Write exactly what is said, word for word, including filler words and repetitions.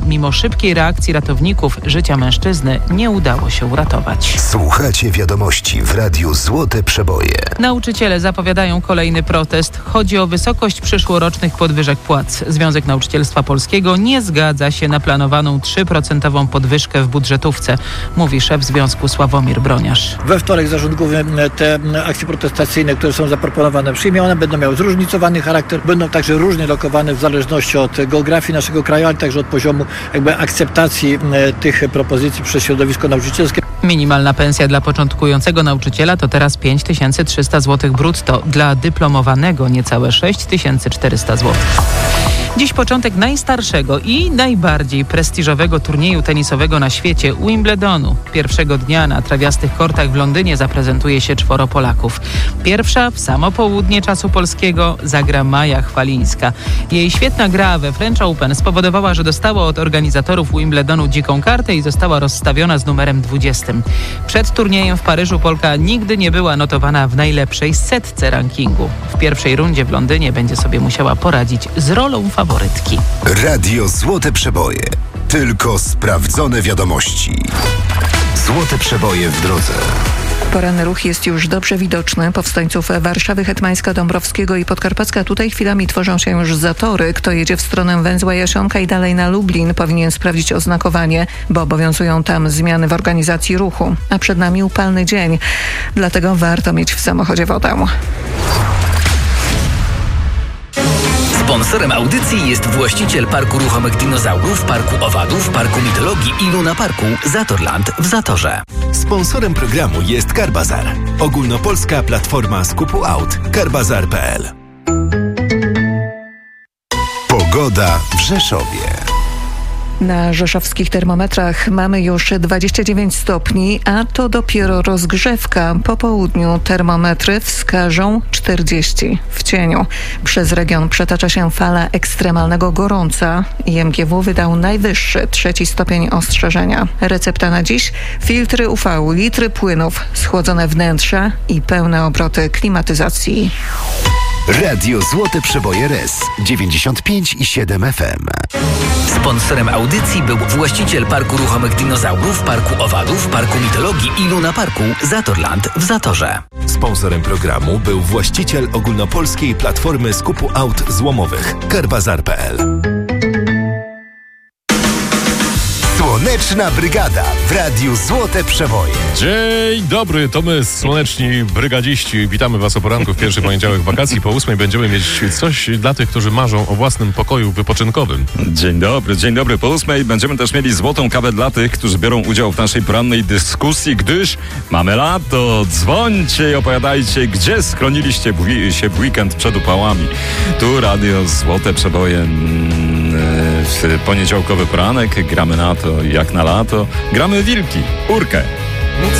Mimo szybkiej reakcji ratowników życia mężczyzny nie udało się uratować. Słuchacie wiadomości w Radiu Złote Przeboje. Nauczyciele zapowiadają kolejny protest. Chodzi o wysokość przyszłorocznych podwyżek płac. Związek Nauczycielstwa Polskiego nie zgadza się na planowaną trzy procent podwyżkę w budżetówce, mówi szef związku Sławomir Broniarz. We wtorek zarząd główny te akcje protestacyjne, które są zaproponowane, przyjmie. One będą miały zróżnicowany charakter, będą także różnie lokowane w zależności od geografii naszego kraju, ale także od poziomu jakby akceptacji tych propozycji przez środowisko nauczycielskie. Minimalna pensja dla początkującego nauczyciela to teraz pięć tysięcy trzysta złotych brutto, dla dyplomowanego niecałe sześć tysięcy czterysta złotych. Dziś początek najstarszego i najbardziej prestiżowego turnieju tenisowego na świecie, Wimbledonu. Pierwszego dnia na trawiastych kortach w Londynie zaprezentuje się czworo Polaków. Pierwsza w samo południe czasu polskiego zagra Maja Chwalińska. Jej świetna gra we French Open spowodowała, że dostała od organizatorów Wimbledonu dziką kartę i została rozstawiona z numerem dwudziestym. Przed turniejem w Paryżu Polka nigdy nie była notowana w najlepszej setce rankingu. W pierwszej rundzie w Londynie będzie sobie musiała poradzić z rolą faworytki. Radio Złote Przeboje. Tylko sprawdzone wiadomości. Złote Przeboje w drodze. Poranny ruch jest już dobrze widoczny. Powstańców Warszawy, Hetmańska, Dąbrowskiego i Podkarpacka. Tutaj chwilami tworzą się już zatory. Kto jedzie w stronę węzła Jasionka i dalej na Lublin, powinien sprawdzić oznakowanie, bo obowiązują tam zmiany w organizacji ruchu. A przed nami upalny dzień. Dlatego warto mieć w samochodzie wodę. Sponsorem audycji jest właściciel Parku Ruchomych Dinozaurów, Parku Owadów, Parku Mitologii i Luna Parku Zatorland w Zatorze. Sponsorem programu jest Carbazar. Ogólnopolska platforma skupu aut. carbazar kropka p l. Pogoda w Rzeszowie. Na rzeszowskich termometrach mamy już dwadzieścia dziewięć stopni, a to dopiero rozgrzewka. Po południu termometry wskażą czterdzieści w cieniu. Przez region przetacza się fala ekstremalnego gorąca. I M G W wydał najwyższy, trzeci stopień ostrzeżenia. Recepta na dziś: filtry U V, litry płynów, schłodzone wnętrza i pełne obroty klimatyzacji. Radio Złote Przeboje R E S dziewięćdziesiąt pięć i siedem F M. Sponsorem audycji był właściciel Parku Ruchomych Dinozaurów, Parku Owadów, Parku Mitologii i Luna Parku Zatorland w Zatorze. Sponsorem programu był właściciel ogólnopolskiej platformy skupu aut złomowych. carbazar kropka p l. Słoneczna Brygada w Radiu Złote Przeboje. Dzień dobry, to my, słoneczni brygadziści. Witamy Was o poranku w pierwszy poniedziałek wakacji. Po ósmej będziemy mieć coś dla tych, którzy marzą o własnym pokoju wypoczynkowym. Dzień dobry, dzień dobry. Po ósmej będziemy też mieli złotą kawę dla tych, którzy biorą udział w naszej porannej dyskusji, gdyż mamy lato. Dzwońcie i opowiadajcie, gdzie schroniliście się w weekend przed upałami. Tu Radio Złote Przeboje. W poniedziałkowy poranek gramy na to jak na lato. Gramy wilki, urkę.